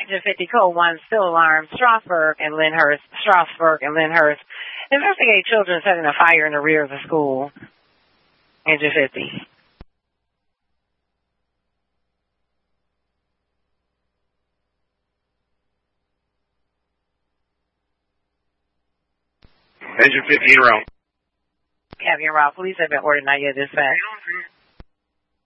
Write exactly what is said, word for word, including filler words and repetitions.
Engine fifty, code one, still alarmed. Strasburg and Lyndhurst. Strasburg and Lyndhurst. Investigate children setting a fire in the rear of the school. Engine fifty. Engine fifty en route. Captain Route, police have been ordered, not yet dispatched.